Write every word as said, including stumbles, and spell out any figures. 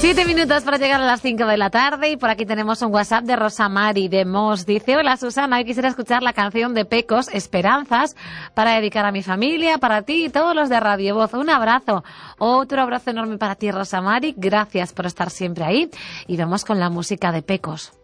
Siete minutos para llegar a las cinco de la tarde y por aquí tenemos un WhatsApp de Rosa Mari de Mos. Dice: hola Susana, hoy quisiera escuchar la canción de Pecos, Esperanzas, para dedicar a mi familia, para ti y todos los de Radio Voz. Un abrazo, otro abrazo enorme para ti, Rosa Mari. Gracias por estar siempre ahí y vamos con la música de Pecos.